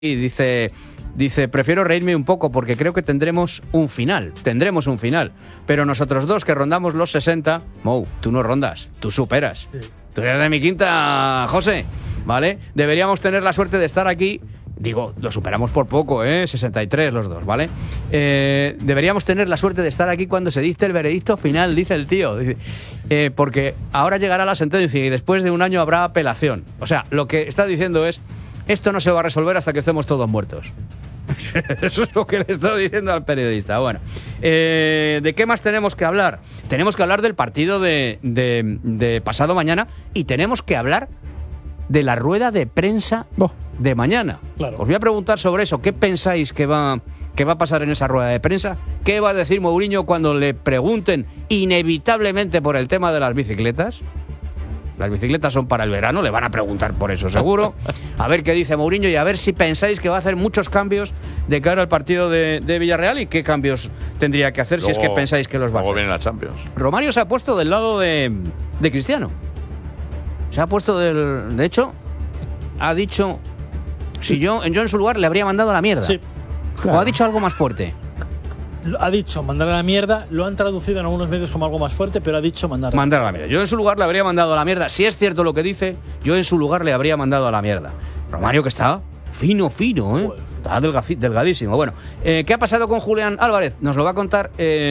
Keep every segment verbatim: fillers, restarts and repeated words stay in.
Y dice, dice, prefiero reírme un poco porque creo que tendremos un final, tendremos un final. Pero nosotros dos que rondamos los sesenta, Mou, tú no rondas, tú superas. Sí. Tú eres de mi quinta, José, ¿vale? Deberíamos tener la suerte de estar aquí, digo, lo superamos por poco, ¿eh? sesenta y tres los dos, ¿vale? Eh, deberíamos tener la suerte de estar aquí cuando se dicte el veredicto final, dice el tío. Dice, eh, porque ahora llegará la sentencia y después de un año habrá apelación. O sea, lo que está diciendo es... Esto no se va a resolver hasta que estemos todos muertos. Eso es lo que le estoy diciendo al periodista. Bueno, eh, ¿de qué más tenemos que hablar? Tenemos que hablar del partido de, de, de pasado mañana y tenemos que hablar de la rueda de prensa de mañana. Claro. Os voy a preguntar sobre eso. ¿Qué pensáis que va, que va a pasar en esa rueda de prensa? ¿Qué va a decir Mourinho cuando le pregunten inevitablemente por el tema de las bicicletas? Las bicicletas son para el verano, le van a preguntar por eso seguro. A ver qué dice Mourinho y a ver si pensáis que va a hacer muchos cambios de cara al partido de, de Villarreal y qué cambios tendría que hacer luego, si es que pensáis que los va a hacer. Luego viene la Champions. Romario se ha puesto del lado de, de Cristiano. Se ha puesto del... De hecho, ha dicho... Si yo, yo en su lugar le habría mandado a la mierda. Sí, claro. O ha dicho algo más fuerte. Ha dicho mandar a la mierda, lo han traducido en algunos medios como algo más fuerte, pero ha dicho mandar a la, mandar a la mierda. Yo en su lugar le habría mandado a la mierda. Si es cierto lo que dice, yo en su lugar le habría mandado a la mierda. Romario que está fino, fino, ¿eh? Bueno. Está delga- delgadísimo. Bueno, eh, ¿qué ha pasado con Julián Álvarez? Nos lo va a contar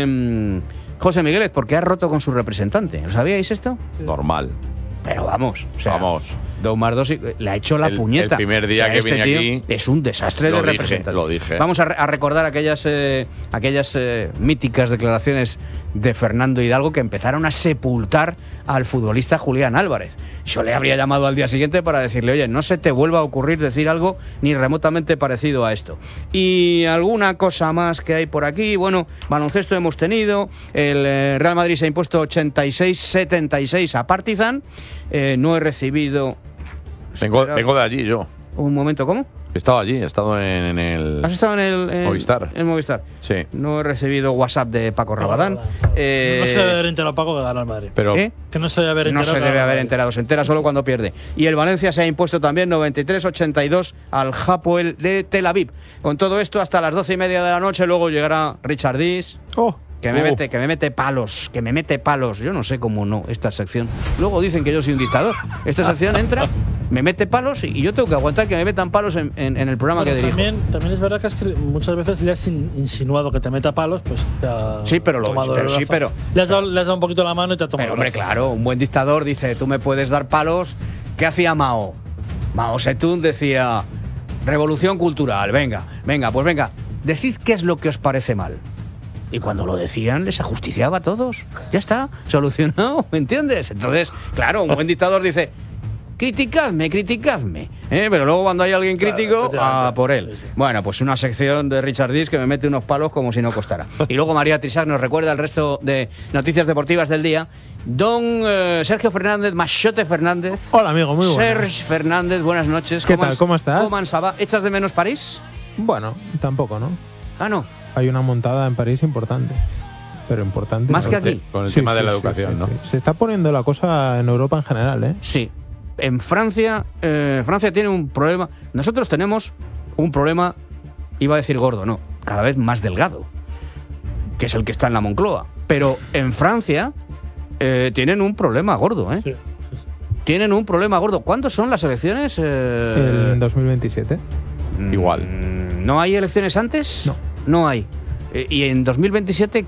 eh, José Migueles, porque ha roto con su representante. ¿Lo sabíais esto? Sí. Normal. Pero vamos, o sea, vamos. Dos más dos y le ha hecho la el, puñeta. El primer día o sea, que este vine tío aquí es un desastre de dije, representante. Lo dije. Vamos a, re- a recordar aquellas eh, aquellas eh, míticas declaraciones de Fernando Hidalgo que empezaron a sepultar al futbolista Julián Álvarez. Yo le habría llamado al día siguiente para decirle, oye, no se te vuelva a ocurrir decir algo ni remotamente parecido a esto. Y alguna cosa más que hay por aquí. Bueno, baloncesto hemos tenido. El eh, Real Madrid se ha impuesto ochenta y seis setenta y seis a Partizan. Eh, no he recibido... Vengo, vengo de allí yo. Un momento, ¿cómo? He estado allí, he estado en, en el... ¿Has estado en el en, Movistar? En Movistar. Sí. No he recibido WhatsApp de Paco Rabadán. Eh, no se debe haber enterado Paco que ganó el Madrid. Pero, ¿Eh? Que no se debe haber enterado. No se debe haber enterado, se entera solo cuando pierde. Y el Valencia se ha impuesto también noventa y tres ochenta y dos al Hapoel de Tel Aviv. Con todo esto hasta las doce y media de la noche, luego llegará Richard Dis. Oh. Que me, uh. mete, que me mete palos, que me mete palos. Yo no sé cómo no, esta sección. Luego dicen que yo soy un dictador. Esta sección entra, me mete palos y yo tengo que aguantar que me metan palos en, en, en el programa bueno, que dirijo. También, también es verdad que, es que muchas veces le has in, insinuado que te meta palos, pues te ha Sí, pero, lo, tomado pero, sí, pero le has, dado, le has dado un poquito la mano y te ha tomado. Pero hombre, claro, un buen dictador dice, tú me puedes dar palos. ¿Qué hacía Mao? Mao Zedong decía, revolución cultural, venga, venga, pues venga, decid qué es lo que os parece mal. Y cuando lo decían, les ajusticiaba a todos. Ya está, solucionado, ¿me entiendes? Entonces, claro, un buen dictador dice, criticadme, criticadme. ¿Eh? Pero luego cuando hay alguien crítico, claro, a por él. Sí, sí. Bueno, pues una sección de Richard Dis que me mete unos palos como si no costara. Y luego María Trisac nos recuerda el resto de noticias deportivas del día. Don eh, Sergio Fernández, Machote Fernández. Hola, amigo, muy buenas. Sergio Fernández, buenas noches. ¿Qué tal? ¿Cómo estás? ¿Cómo ansaba? ¿Echas de menos París? Bueno, tampoco, ¿no? Ah, no. Hay una montada en París importante. Pero importante. Más que aquí. Con el sí, tema sí, de la sí, educación, sí, ¿no? Sí. Se está poniendo la cosa en Europa en general, ¿eh? Sí. En Francia, eh, Francia tiene un problema. Nosotros tenemos un problema, iba a decir gordo, no, cada vez más delgado, que es el que está en la Moncloa. Pero en Francia eh, tienen un problema gordo, ¿eh? Sí. Tienen un problema gordo. ¿Cuándo son las elecciones? Eh, El dos mil veintisiete. Igual. ¿No hay elecciones antes? No. No hay. Eh, ¿Y en dos mil veintisiete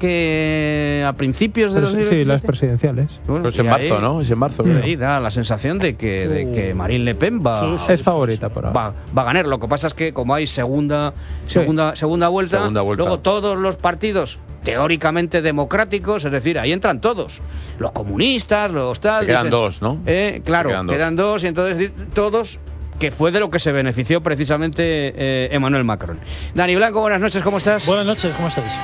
que a principios de Pero dos mil veintisiete? sí, las presidenciales. Bueno, Pues en y marzo, ahí- ¿no? Es en marzo. y creo. ahí da la sensación de que, de que Marine Le Pen va, Sí, sí, Es favorita por ahora. va, va a ganar. Lo que pasa es que como hay segunda, Sí. segunda, segunda vuelta, Segunda vuelta. luego todos los partidos teóricamente democráticos, es decir, ahí entran todos. Los comunistas, los tal... Se quedan dicen, dos, ¿no? eh, claro, Se quedan quedan, dos. dos y entonces di- todos... que fue de lo que se benefició precisamente eh, Emmanuel Macron. Dani Blanco, buenas noches, ¿cómo estás? Buenas noches, ¿cómo estáis?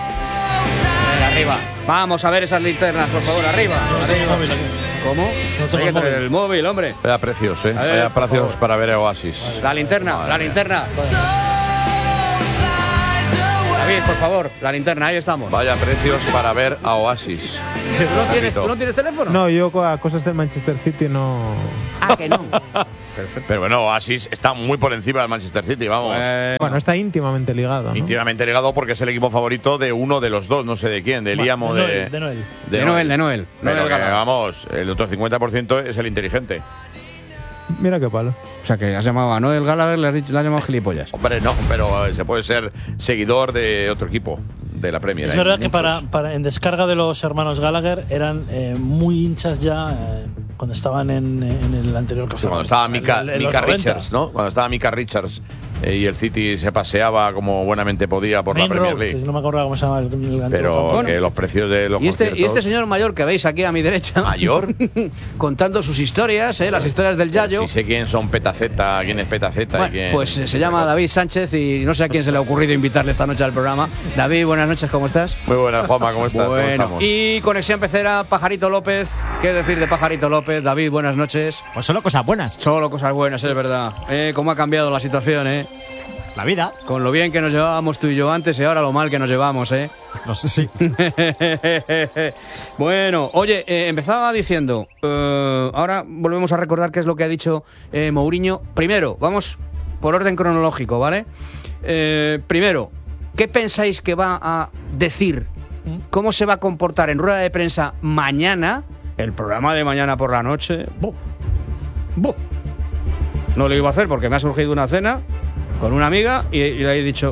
Venga, arriba. Vamos a ver esas linternas, por favor, arriba. No arriba. tengo móvil aquí. ¿Cómo? No tengo Hay que traer móvil. el móvil, hombre. Vaya precios, ¿eh? A ver, Vaya por precios favor. para ver Oasis. La linterna, Madre la mía. linterna. La David, por favor, la linterna, ahí estamos. Vaya precios para ver a Oasis. ¿Tú no tienes, ¿tú no tienes teléfono? No, yo a cosas del Manchester City no. Ah, que no. Perfecto. Pero bueno, Oasis está muy por encima del Manchester City, vamos. Eh, Bueno, está íntimamente ligado, ¿no? Íntimamente ligado porque es el equipo favorito de uno de los dos, no sé de quién, de Liam o de. Noel, de Noel. de Noel, de Noel. Pero Noel que, Gallagher. vamos, el otro cincuenta por ciento es el inteligente. Mira qué palo. O sea, que has llamado a Noel Gallagher, le has, dicho, le has llamado gilipollas. Hombre, no, pero eh, se puede ser seguidor de otro equipo de la Premier. Es Hay verdad que muchos. para, para en descarga de los hermanos Gallagher eran eh, muy hinchas ya eh, cuando estaban en, en el anterior Sí, caso. cuando estaba Mika, En- en los Mika noventa. Richards, ¿no? Cuando estaba Mika Richards eh, y el City se paseaba como buenamente podía por Main la Premier Road, League. que no me acuerdo cómo se llama el, el antiguo Pero campo. que los precios de los Y este, y conciertos- este señor mayor que veis aquí a mi derecha. ¿Mayor? contando sus historias, ¿eh? Las historias del Yayo. Si sé quién son Petaceta, quién es Petaceta Bueno, y quién. pues eh, se llama David Sánchez y no sé a quién se le ha ocurrido invitarle esta noche al programa. David, buenas noches, ¿cómo estás? Muy buenas, Juanma, ¿cómo estás? ¿Cómo Bueno, estamos? y conexión pecera, Pajarito López. ¿Qué decir de Pajarito López? David, buenas noches. Pues solo cosas buenas. Solo cosas buenas, es verdad. Eh, ¿Cómo ha cambiado la situación, eh? La vida. Con lo bien que nos llevábamos tú y yo antes y ahora lo mal que nos llevamos, eh. No sé si. Bueno, oye, eh, empezaba diciendo, eh, ahora volvemos a recordar qué es lo que ha dicho eh, Mourinho. Primero, vamos por orden cronológico, ¿vale? Eh, primero, ¿qué pensáis que va a decir? ¿Cómo se va a comportar en rueda de prensa mañana? El programa de mañana por la noche. ¡Buh! ¡Buh! No lo iba a hacer porque me ha surgido una cena con una amiga y, y le he dicho,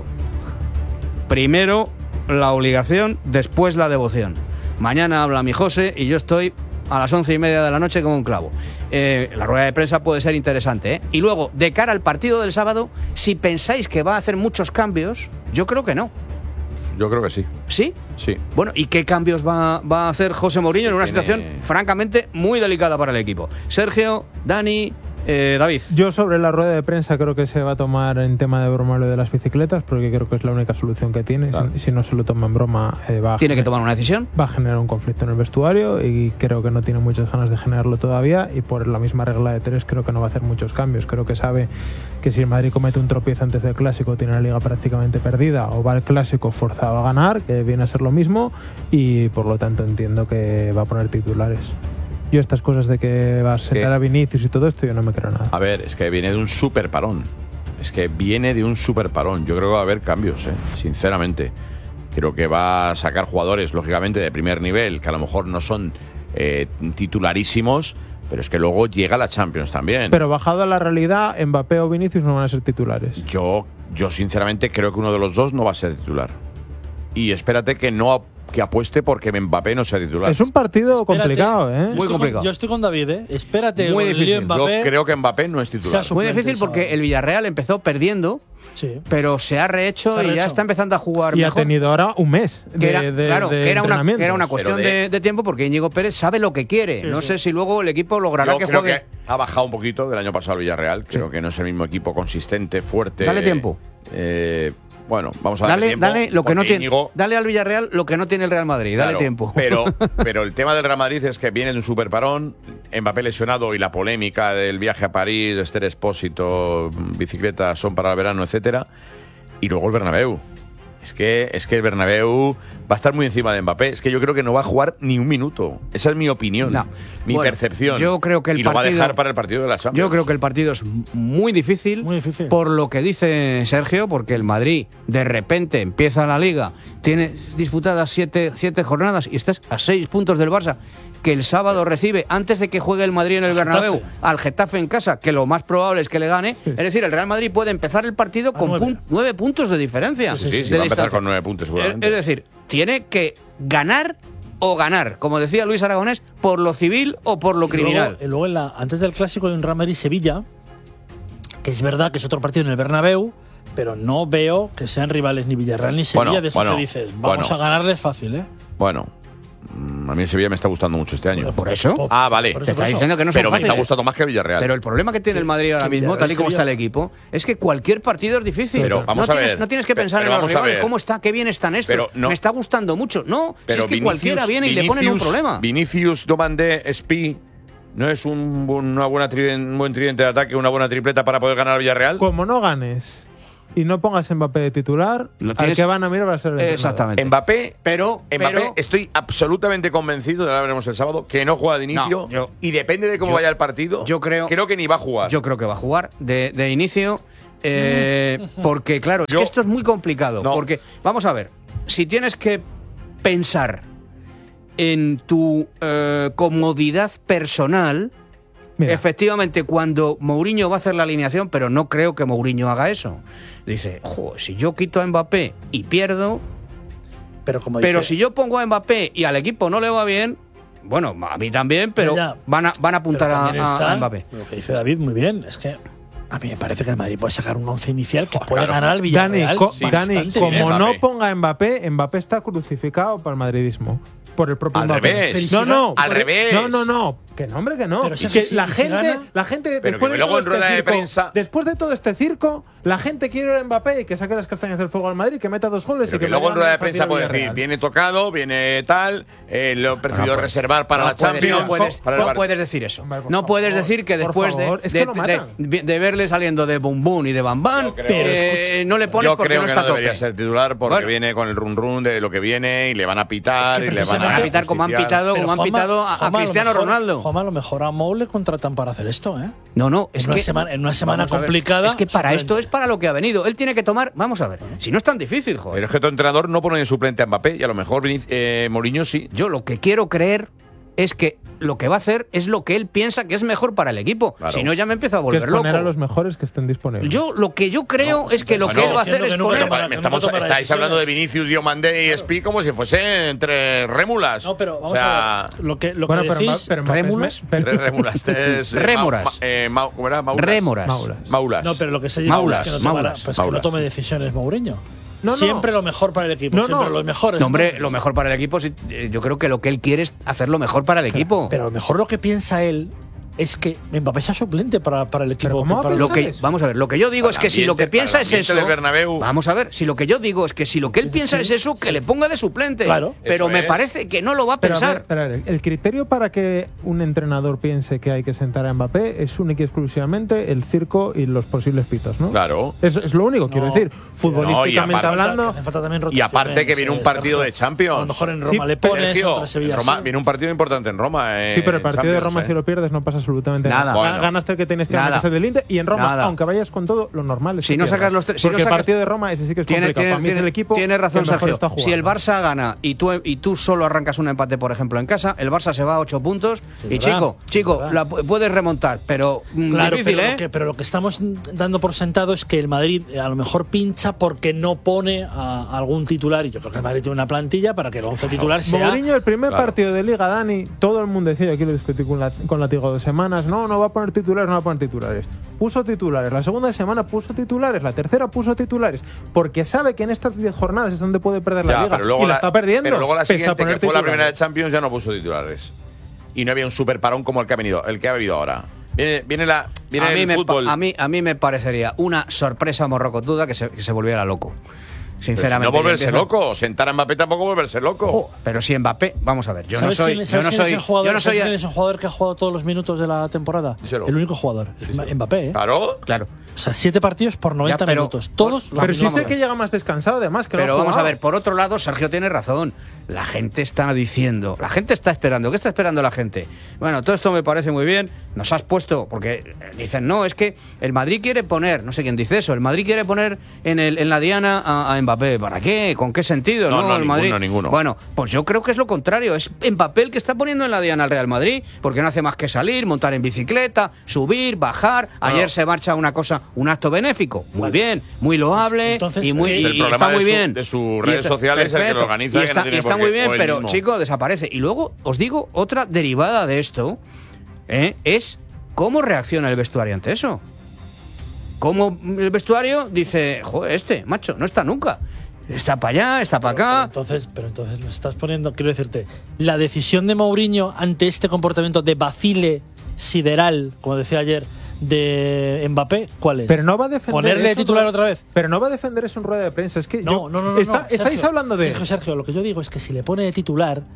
primero la obligación, después la devoción. Mañana habla mi José y yo estoy a las once y media de la noche como un clavo. Eh, la rueda de prensa puede ser interesante, ¿eh? Y luego, de cara al partido del sábado, si pensáis que va a hacer muchos cambios, yo creo que no. Yo creo que sí. ¿Sí? Sí. Bueno, ¿y qué cambios va, va a hacer José Mourinho en una Tiene- situación francamente muy delicada para el equipo? Sergio, Dani, eh, David. Yo sobre la rueda de prensa creo que se va a tomar en tema de broma lo de las bicicletas, porque creo que es la única solución que tiene. Claro. Si, si no se lo toma en broma, eh, va, a Tiene que gener- tomar una decisión. va a generar un conflicto en el vestuario y creo que no tiene muchas ganas de generarlo todavía, y por la misma regla de tres creo que no va a hacer muchos cambios. Creo que sabe que si el Madrid comete un tropiezo antes del Clásico tiene la Liga prácticamente perdida, o va al Clásico forzado a ganar, que viene a ser lo mismo, y por lo tanto entiendo que va a poner titulares. Yo estas cosas de que va a sentar ¿Qué? a Vinicius y todo esto, yo no me creo nada. A ver, es que viene de un super parón. Es que viene de un super parón. Yo creo que va a haber cambios, ¿eh? Sinceramente. Creo que va a sacar jugadores, lógicamente, de primer nivel, que a lo mejor no son eh, titularísimos, pero es que luego llega la Champions también. Pero bajado a la realidad, Mbappé o Vinicius no van a ser titulares. Yo, yo sinceramente creo que uno de los dos no va a ser titular. Y espérate que no que apueste porque Mbappé no sea titular. Es un partido Espérate. complicado, Yo ¿eh? Muy estoy con- complicado. yo estoy con David, ¿eh? Espérate, Muy el lío difícil. Mbappé. Yo creo que Mbappé no es titular. sea su- Muy Suplente, difícil porque ¿sabes? el Villarreal empezó perdiendo, Sí. pero se ha rehecho Se ha y ya rehecho. está empezando a jugar Y ha mejor. tenido ahora un mes de, que era, de- claro, de que era, una, entrenamientos. que era una cuestión Pero de- de, de tiempo porque Íñigo Pérez sabe lo que quiere. Sí, no sí. sé si luego el equipo logrará Yo que creo juegue. que ha bajado un poquito del año pasado el Villarreal. Creo que no es el mismo equipo consistente, fuerte. Dale tiempo. Eh, bueno, vamos a darle Dale, tiempo. dale, lo que no porque tiene, Íñigo- dale al Villarreal lo que no tiene el Real Madrid. Dale Claro, tiempo. Pero, pero el tema del Real Madrid es que viene de un super parón, Mbappé lesionado y la polémica del viaje a París, Esther Expósito, bicicletas son para el verano, etcétera. Y luego el Bernabéu. Es que, es que el Bernabéu va a estar muy encima de Mbappé. Es que yo creo que no va a jugar ni un minuto. Esa es mi opinión, No. mi Bueno, percepción. yo creo que el y lo va a partido- dejar para el partido de la Champions. Yo creo que el partido es muy difícil, Muy difícil. por lo que dice Sergio, porque el Madrid de repente empieza la Liga, tiene disputadas siete, siete jornadas y estás a seis puntos del Barça, que el sábado recibe, antes de que juegue el Madrid en el Al Bernabéu, Getafe. al Getafe en casa, que lo más probable es que le gane. Es decir, el Real Madrid puede empezar el partido A con nueve. pun- nueve puntos de diferencia. Sí, sí, sí, de va a empezar distancia. con nueve puntos seguramente. Es es decir, tiene que ganar o ganar, como decía Luis Aragonés, por lo civil o por lo Y criminal. Luego, y luego en la, antes del clásico hay un Real Madrid-Sevilla, que es verdad que es otro partido en el Bernabéu, pero no veo que sean rivales ni Villarreal ni Sevilla. Bueno, de esos bueno, que dices, vamos bueno. a ganarles fácil, ¿eh? Bueno, mm, a mí el Sevilla me está gustando mucho este año. Por eso. Por- Ah, vale. por Te eso, está por eso. diciendo que no son Pero me fáciles. está gustando más que Villarreal. Pero el problema que tiene el Madrid ahora que mismo, Villarreal tal y como sería- está el equipo, es que cualquier partido es difícil. Pero vamos no a tienes, ver. No tienes que Pe- pensar pero en los vamos a rivales, ver. cómo está, qué bien están estos. Pero no- Me está gustando mucho. No, Pero si es que Vinicius- cualquiera viene y le ponen un Vinicius- problema. Vinicius, Domandé, Spi, ¿no es un, buen- una buena triden- un buen tridente de ataque, una buena tripleta para poder ganar al Villarreal? Como no ganes y no pongas Mbappé de titular, Lo al tienes- que van a mirar va a ser el entrenador. Exactamente. Mbappé, Pero, Mbappé pero estoy absolutamente convencido, ya veremos el sábado, que no juega de inicio. No, yo- y depende de cómo yo- vaya el partido. yo creo- creo que ni va a jugar. yo creo que va a jugar de, de inicio. eh, porque, claro, es Yo- que esto es muy complicado. No. Porque, vamos a ver, si tienes que pensar en tu eh, comodidad personal. Mira, Efectivamente, cuando Mourinho va a hacer la alineación, pero no creo que Mourinho haga eso. Dice, "Joder, si yo quito a Mbappé y pierdo, Pero como pero dice- si yo pongo a Mbappé y al equipo no le va bien, bueno, a mí también, pero Ya, ya. van a, van a apuntar pero a, también a- está a Mbappé. Lo que dice David, muy bien. Es que a mí me parece que el Madrid puede sacar un once inicial que puede claro. ganar al Dani, Villarreal. co- Sí, Dani, bastante como bien. bien. no Mbappé. ponga a Mbappé, Mbappé está crucificado para el madridismo. Por el propio Al Mbappé. revés. Pero ¿y si No, gana? no. Al por- revés. No, no, no. Que no, hombre, que no. Pero Y si- que si- la si gente, gana- la gente Pero después que de luego todo en rueda este de circo, prensa- después de todo este circo, la gente quiere a Mbappé y que saque las castañas del fuego al Madrid, que meta dos goles Pero y que que luego en me rueda de gane prensa fácil puede al decir, Villarreal. viene tocado, viene tal, eh, lo he preferido No, pues, reservar para no la puedes- Champions. No puedes, para el no Bar- puedes decir eso. Hombre, por No favor, puedes decir que por después de, favor, es que de, lo de- matan. de- de verle saliendo de Bum Bum y de Bam Bam, Yo creo- eh, no le pones Yo porque creo no que está no a tope. debería ser titular porque Bueno. viene con el run run de lo que viene y le van a pitar Es que y le van Van a a pitar como han justiciar. pitado, Pero como han Juanma- pitado a, a Juanma, lo Cristiano mejor- Ronaldo. Juanma, a lo mejor a Mou le contratan para hacer esto, ¿eh? No, no, es en, una que semana, en una semana vamos a ver, complicada. Es que para sorprende. esto es para lo que ha venido. Él tiene que tomar, vamos a ver, si no es tan difícil, joder. Pero es que tu entrenador no pone de suplente a Mbappé y a lo mejor Vinic- eh, Mourinho sí. Yo lo que quiero creer es que lo que va a hacer es lo que él piensa que es mejor para el equipo. Claro. Si no, ya me empiezo a Que es volver loco. poner a los mejores que estén disponibles. Yo lo que yo creo No, pues es que lo entonces, que él va a diciendo hacer es que nunca poner. tomará- Me que estamos, nunca tomará estáis decisiones. hablando de Vinicius, Diomandé y Espi como si fuese entre rémulas. No, pero vamos o sea, a ver. Lo que, lo Bueno, que pero, decís. Mba- pero Mbappé es ¿Rémulas? me- pero- tres rémulas. Este es, eh, Rémoras. Ma- ma- eh, Ma- ¿Cómo era? Maulas. Rémoras. Maulas. Maulas. No, pero lo que se lleva Maulas, es que no, tomará- Maulas, pues que Maulas. no tome decisiones Mourinho. No, no. Siempre lo mejor para el equipo. No, siempre no. los mejores. No, hombre, lo mejor para el equipo, sí, eh, yo creo que lo que él quiere es hacer lo mejor para el equipo. Pero a lo mejor lo que piensa él es que Mbappé sea suplente para, para el equipo. ¿Pero cómo va a para el- Lo que, ¿Sabes? vamos a ver, lo que yo digo Para es el que si lo que ambiente- piensa para el es ambiente eso. del Bernabéu. Vamos a ver, si lo que yo digo es que si lo que él piensa es eso, que le ponga de suplente. Claro. Pero Eso me es. parece que no lo va a Pero a ver, pensar. pero a ver, el criterio para que un entrenador piense que hay que sentar a Mbappé es única y exclusivamente el circo y los posibles pitos, ¿no? Claro. Eso es lo único, quiero No. decir. No, y Futbolísticamente aparte- hablando. Hacen falta también Y rotaciones, aparte que viene un eh, partido Sergio. de Champions. A lo mejor en Sí, Roma le pero pones, Sergio, contra Sevilla en Roma, sí. viene un partido importante en Roma. eh, Sí, pero el en partido de Champions, Roma, eh. si lo pierdes, no pasa absolutamente Nada. nada. Bueno. Ganaste el que tienes que Nada. ganar, que es el del Inter. Y en Roma, Nada. aunque vayas con todo, lo normal es Si que no pierdas. sacas los tres- si Porque no sacas- el partido de Roma, ese sí que es Tiene, complicado. tiene- Para mí es el tiene- equipo tiene razón, que mejor Sergio. está jugando. Si el Barça gana y tú, y tú solo arrancas un empate, por ejemplo, en casa, el Barça se va a ocho puntos. Es y verdad, chico, es chico, verdad. la pu- puedes remontar, pero mm, Claro, difícil, pero, ¿eh? lo que, pero lo que estamos dando por sentado es que el Madrid eh, a lo mejor pincha porque no pone a, a algún titular. Y yo creo que el Madrid tiene una plantilla para que el once titular sea. Mourinho, el primer Claro. partido de Liga, Dani, todo el mundo decía, aquí lo discutí con, la, con Latigo dos semanas, no, no va a poner titulares, no va a poner titulares. Puso titulares, la segunda semana puso titulares, la tercera puso titulares, porque sabe que en estas diez jornadas es donde puede perder la Ya, Liga pero luego y la, está perdiendo. Pero luego la pese a siguiente, que poner fue la primera de titulares. Champions, ya no puso titulares. Y no había un super parón como el que ha venido, el que ha habido ahora. Viene, viene la, viene a, mí el me, pa- fútbol. a, mí, a mí me parecería una sorpresa morrocotuda que se, que se volviera loco. Pero Sinceramente. no volverse Empieza- loco. Sentar a Mbappé tampoco volverse loco. Jo, pero si Mbappé, vamos a ver, yo no ¿Sabes soy, quién- yo sabes no quién es soy, el jugador, yo no soy, ¿sabes quién es el jugador que ha jugado todos los minutos de la temporada? Díselo. El único jugador, es Mbappé, ¿eh? Claro. claro. O sea, siete partidos por noventa Ya, pero- minutos. Todos los Pero sí minutos. sé que llega más descansado, además, que lo Pero ha vamos a jugado. ver, por otro lado, Sergio tiene razón. La gente está diciendo, la gente está esperando. ¿Qué está esperando la gente? Bueno, todo esto me parece muy bien. Nos has puesto, porque dicen, no, es que el Madrid quiere poner, no sé quién dice eso, el Madrid quiere poner en, el, en la diana a, a Mbappé. ¿Para qué? ¿Con qué sentido? No, No, no, el ninguno, Madrid. ninguno. Bueno, pues yo creo que es lo contrario. Es Mbappé el que está poniendo en la diana al Real Madrid, porque no hace más que salir, montar en bicicleta, subir, bajar. Ayer Bueno. se marcha una cosa, un acto benéfico. Muy bien, muy loable Entonces, y muy ¿qué? y- El y problema está de muy su- bien. de sus Y redes está- sociales, el que lo perfecto. organiza, Y que está, no tiene y está por qué- muy bien, o él pero mismo. chico, desaparece. Y luego os digo otra derivada de esto, ¿eh? es cómo reacciona el vestuario ante eso. Cómo el vestuario dice, joder, este, macho, no está nunca. Está para allá, está para Pero acá. entonces, pero entonces lo estás poniendo, quiero decirte, la decisión de Mourinho ante este comportamiento de vacile sideral, como decía ayer, de Mbappé, ¿cuál es? Pero no va a defender ¿Ponerle eso, titular no- otra vez? Pero no va a defender eso en rueda de prensa. Es que No, yo- no, no, no. está- no, estáis Sergio, hablando de. Sergio, Sergio, lo que yo digo es que si le pone de titular,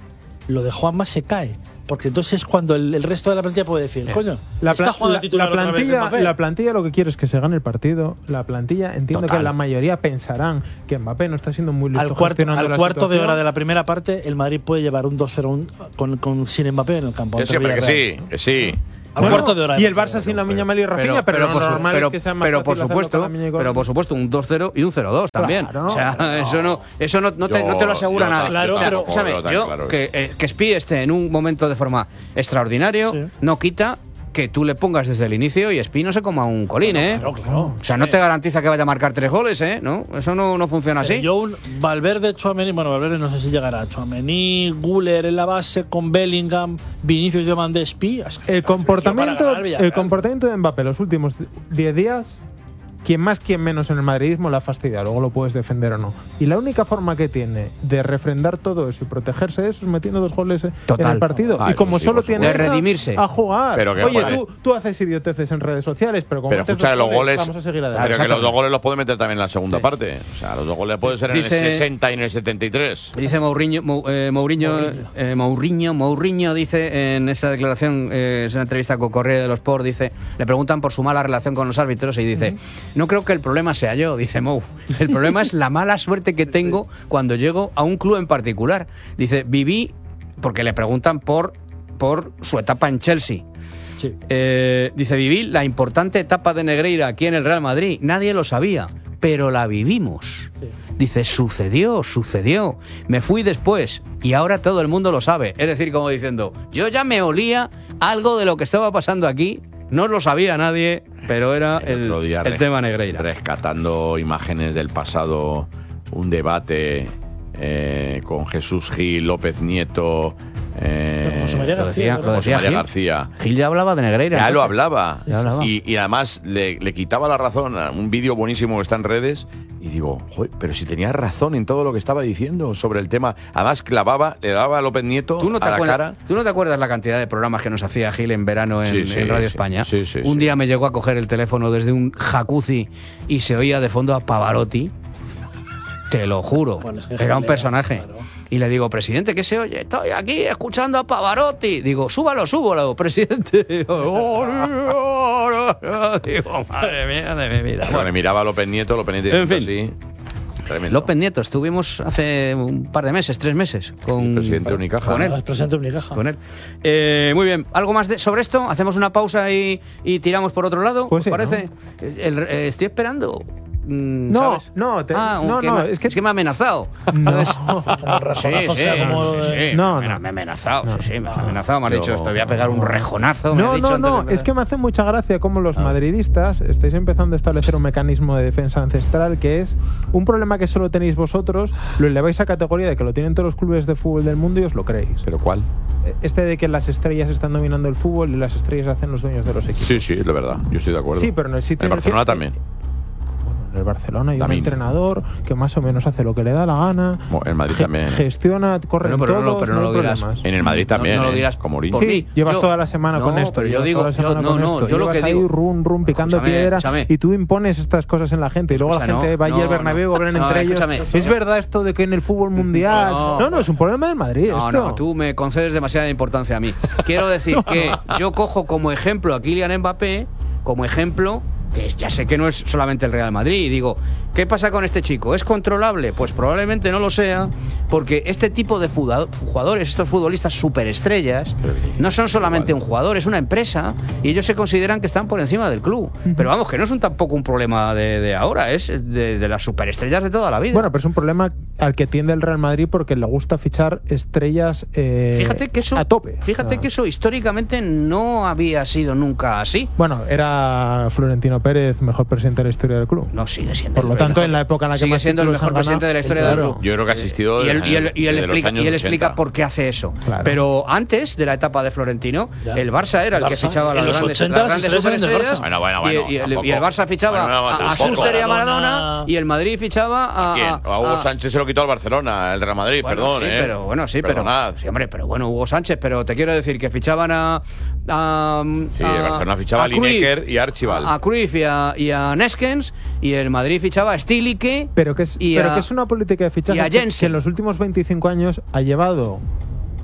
lo de Juanma se cae. Porque entonces es cuando el, el resto de la plantilla puede decir, coño, La, está pla- jugando la, titular la otra vez plantilla, Mbappé. la plantilla lo que quiere es que se gane el partido. La plantilla, entiendo Total. que la mayoría pensarán que Mbappé no está siendo muy listo Al cuarto, gestionando al la cuarto de situación. hora de la primera parte, el Madrid puede llevar un dos cero un- con, con, sin Mbappé en el campo. Yo ante siempre que Villarreal. sí, que sí. Al Bueno, cuarto de hora. y el Barça sin la Miña y Rafinha, pero, lo por, su- normal pero- es que sea más pero por fácil hacerlo supuesto, con Lamine y con- pero por supuesto un dos cero y un cero dos también. Claro, o sea, no. eso no, eso no, no, te, Yo- no te lo asegura yo nadie. tan- Claro, O sea, pero- escúchame, yo tan yo claro que, eh, que Spi esté en un momento de forma extraordinario Sí. no quita que tú le pongas desde el inicio y Spi no se coma un colín, ¿eh? Claro, claro. O sea, no te garantiza que vaya a marcar tres goles, ¿eh? ¿No? Eso no, no funciona Pero así. yo un Valverde, Tchouaméni, bueno, Valverde no sé si llegará. Tchouaméni, Güler en la base con Bellingham, Vinicius de Van de Spi. Es que El comportamiento, para ganar el Villarreal. comportamiento de Mbappé los últimos diez días, quien más, quien menos en el madridismo la ha fastidiado, luego lo puedes defender o no. Y la única forma que tiene de refrendar todo eso y protegerse de eso es metiendo dos goles en Total. el partido. Ah, y como eso sí, solo por tiene supuesto. De esa, redimirse. a jugar. Pero que, Oye, joder. tú, tú haces idioteces en redes sociales, pero como Pero haces escucha, los goles. vamos a seguir Pero adelante. que los dos goles los puede meter también en la segunda parte. O sea, los dos goles pueden ser en Dice- el sesenta y en el setenta y tres. Dice Mourinho, Mou- eh, Mourinho, eh, Mourinho, Mourinho dice en esa declaración, eh, es una entrevista con Corriere dello Sport, dice, le preguntan por su mala relación con los árbitros y dice, no creo que el problema sea yo, dice Mou, el problema es la mala suerte que tengo cuando llego a un club en particular. Dice, viví, porque le preguntan por, por su etapa en Chelsea. Sí. Eh, dice, viví la importante etapa de Negreira aquí en el Real Madrid. Nadie lo sabía, pero la vivimos. Sí. Dice, sucedió, sucedió. Me fui después y ahora todo el mundo lo sabe. Es decir, como diciendo, yo ya me olía algo de lo que estaba pasando aquí. No lo sabía nadie, pero era el, otro día el res- tema Negreira. Rescatando imágenes del pasado, un debate eh, con Jesús Gil, López Nieto. Eh, José María Lo García, decía, ¿verdad? lo José decía María Gil. García. Gil ya hablaba de Negreira. Ya lo entonces. hablaba. Ya hablaba. Y, y además le, le quitaba la razón a un vídeo buenísimo que está en redes. Y digo, joder, pero si tenía razón en todo lo que estaba diciendo sobre el tema. Además, clavaba, le daba a López Nieto ¿Tú no, te a la acuerdas, cara. ¿Tú no te acuerdas la cantidad de programas que nos hacía Gil en verano en, Sí, sí, en Radio sí. España? Sí, sí, un sí. día me llegó a coger el teléfono desde un jacuzzi y se oía de fondo a Pavarotti. Te lo juro. Bueno, es que Era un Gil era, personaje. claro. Y le digo, presidente, ¿qué se oye? Estoy aquí escuchando a Pavarotti. Digo, súbalo, súbalo, presidente. Digo, madre mía de mi vida. Bueno, le miraba a López Nieto, López Nieto En fin. así. Tremendo. López Nieto, estuvimos hace un par de meses, tres meses, con El presidente de Unicaja. Con él. El presidente de Unicaja. Con él. Eh, muy bien, ¿algo más de- sobre esto? ¿Hacemos una pausa y, y tiramos por otro lado? Pues ¿Os sí, parece? El- eh, estoy esperando. mm, No, ¿sabes? no, te- Ah, no, que no, me- es que- me ha amenazado. No. Entonces- Como rejonazo, Sí, o sea, sí, como, sí, sí, eh, No, me, no. me ha amenazado, No. sí, sí, me ha amenazado, me ha Yo- dicho, te voy a pegar un rejonazo. me ha No, dicho no, antes de no, empezar. es que me hace mucha gracia cómo los madridistas estáis empezando a establecer un mecanismo de defensa ancestral que es un problema que solo tenéis vosotros, lo eleváis a categoría de que lo tienen todos los clubes de fútbol del mundo y os lo creéis. ¿Pero cuál? Este de que las estrellas están dominando el fútbol y las estrellas hacen los dueños de los equipos. Sí, sí, es la verdad. Yo estoy de acuerdo. Sí, pero en el sitio En en el Barcelona que- también. En el Barcelona hay También. un entrenador que más o menos hace lo que le da la gana. Bueno, en Madrid ge- también. Gestiona, corren Bueno, pero no, todos, pero no hay lo dirás. problemas. En el Madrid también. No, no lo ¿eh? dirás Como Mourinho. por Sí, mí. llevas Yo- toda la semana no, con esto. pero yo llevas digo- toda la yo- semana no, con no, esto. yo lo Llevas que ahí digo- run, run, picando Escúchame, piedra escúchame. y tú impones estas cosas en la gente y luego la Escucha, gente no, va allí al no, Bernabéu, no. hablan No, entre ellos. escúchame. Es verdad esto de que en el fútbol mundial. No. No, no, es un problema del Madrid. No, esto. no, tú me concedes demasiada importancia a mí. Quiero decir que yo cojo como ejemplo a Kylian Mbappé, como ejemplo, que ya sé que no es solamente el Real Madrid, y digo, ¿qué pasa con este chico? ¿Es controlable? Pues probablemente no lo sea, porque este tipo de fuda- jugadores, estos futbolistas superestrellas, no son solamente un jugador, es una empresa, y ellos se consideran que están por encima del club. Pero vamos, que no es un, tampoco un problema de, de ahora, es de, de las superestrellas de toda la vida. Bueno, pero es un problema al que tiende el Real Madrid porque le gusta fichar estrellas eh, fíjate que eso, a tope. Fíjate Ah. que eso históricamente no había sido nunca así. Bueno, era Florentino Pérez, mejor presidente de la historia del club. No sigue siendo. Por el lo mejor- tanto, en la época en la que sigue más siendo el títulos mejor han presidente de la ganado, historia claro. del club. Yo creo que ha asistido Y él, y él- y él desde los explica, años y él ochenta. explica por qué hace eso. Claro. Pero antes de la etapa de Florentino, Ya. el Barça era el, El que Barça. fichaba a las En los grandes, ochenta las las grandes estrellas eran del superestrellas. Barça. Bueno, bueno, bueno, y, y el, tampoco. y el Barça fichaba Bueno, no, a- a, tampoco. Schuster y a Maradona, Maradona. y el Madrid fichaba a. ¿Quién? a- A Hugo a- Sánchez se lo quitó al Barcelona, el Real Madrid, Bueno, perdón, sí, ¿eh? pero bueno, sí, pero Perdonad. sí, hombre, pero bueno, Hugo Sánchez, pero te quiero decir que fichaban a, a Sí, el Barcelona fichaba a Cruyff, Lineker y a Archibald. a, a Cruyff y a, y a Neskens, y el Madrid fichaba a Stilicke, Pero que es, y pero a- que es una política de y fichaje a que, Jensen. que en los últimos veinticinco años ha llevado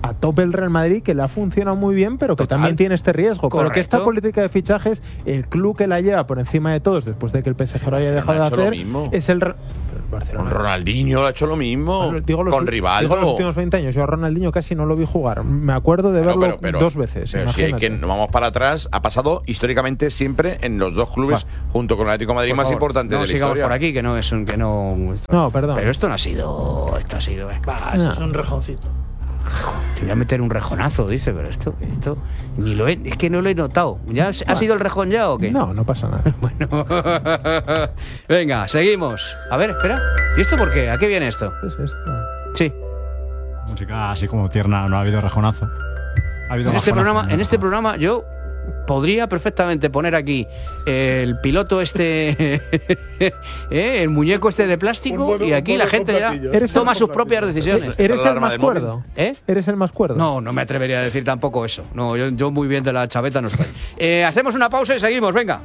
a tope el Real Madrid, que le ha funcionado muy bien, pero que Total. también tiene este riesgo. Correcto. Pero que esta política de fichajes, el club que la lleva por encima de todos, después de que el P S G lo haya dejado de ha hecho lo hacer, mismo. es el... Re- pero el Con Barcelona. Ronaldinho ha hecho lo mismo. Digo los, con digo Rivaldo. los últimos veinte años. Yo a Ronaldinho casi no lo vi jugar. Me acuerdo de Claro, verlo pero- pero- dos veces. Pero si hay imagínate. que nos vamos para atrás, ha pasado históricamente siempre en los dos clubes, Va. junto con el Atlético de Madrid, Por más favor, importante no de la sigamos historia. por aquí, que no es un... Que no, No, perdón. Pero esto no ha sido... Esto ha sido... eh. Bah, eso No. es un rejoncito. Te voy a meter un rejonazo, dice, pero esto... esto ni lo he, es que no lo he notado. ¿Ya ha sido el rejón ya o qué? No, no pasa nada. Bueno, venga, seguimos. A ver, espera. ¿Y esto por qué? ¿A qué viene esto? ¿Qué es esto? Sí. Música así como tierna, no ha habido rejonazo. Ha habido En este bajonazo, programa, ¿no? en este programa yo podría perfectamente poner aquí el piloto este, ¿eh? el muñeco este de plástico, y aquí la gente ya Eres toma el- sus propias decisiones. ¿Eres la el alarma más del móvil. cuerdo? ¿Eh? ¿Eres el más cuerdo? No, no me atrevería a decir tampoco eso. No, yo, yo muy bien de la chaveta no estoy. Eh, hacemos una pausa y seguimos, venga.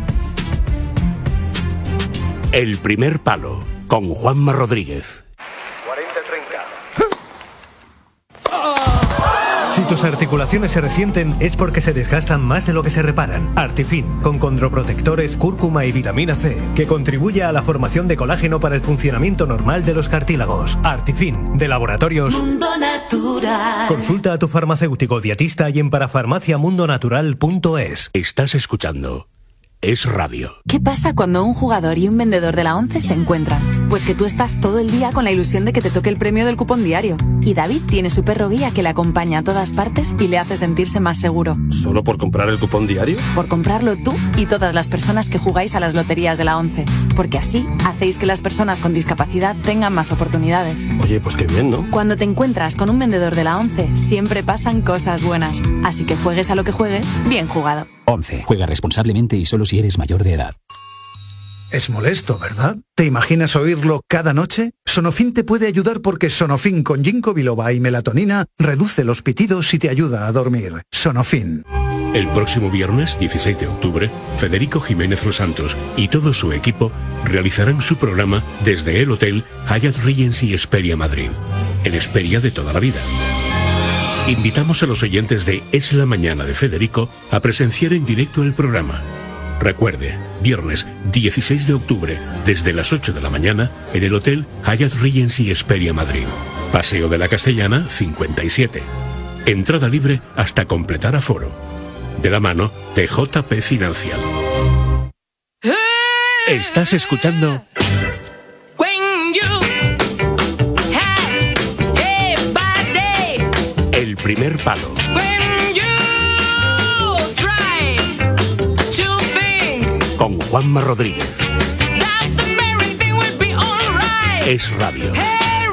El primer palo con Juanma Rodríguez. cuarenta treinta. Si tus articulaciones se resienten es porque se desgastan más de lo que se reparan. Artifin, con condroprotectores, cúrcuma y vitamina C, que contribuye a la formación de colágeno para el funcionamiento normal de los cartílagos. Artifin, de Laboratorios Mundo Natural. Consulta a tu farmacéutico dietista y en parafarmaciamundonatural punto es. Estás escuchando Es Radio. ¿Qué pasa cuando un jugador y un vendedor de la ONCE se encuentran? Pues que tú estás todo el día con la ilusión de que te toque el premio del cupón diario. Y David tiene su perro guía que le acompaña a todas partes y le hace sentirse más seguro. ¿Solo por comprar el cupón diario? Por comprarlo tú y todas las personas que jugáis a las loterías de la ONCE. Porque así hacéis que las personas con discapacidad tengan más oportunidades. Oye, pues qué bien, ¿no? Cuando te encuentras con un vendedor de la ONCE, siempre pasan cosas buenas. Así que juegues a lo que juegues, bien jugado. once. Juega responsablemente y solo si eres mayor de edad. Es molesto, ¿verdad? ¿Te imaginas oírlo cada noche? Sonofin te puede ayudar porque Sonofin con ginkgo biloba y melatonina reduce los pitidos y te ayuda a dormir. Sonofin. El próximo viernes, dieciséis de octubre, Federico Jiménez Los Santos y todo su equipo realizarán su programa desde el Hotel Hyatt Regency Esperia Madrid, el Esperia de toda la vida. Invitamos a los oyentes de Es la Mañana de Federico a presenciar en directo el programa. Recuerde, viernes dieciséis de octubre, desde las ocho de la mañana, en el Hotel Hyatt Regency Esperia Madrid. Paseo de la Castellana, cincuenta y siete. Entrada libre hasta completar aforo. De la mano de J P Financial. Estás escuchando El primer palo. Con Juanma Rodríguez. Es Radio.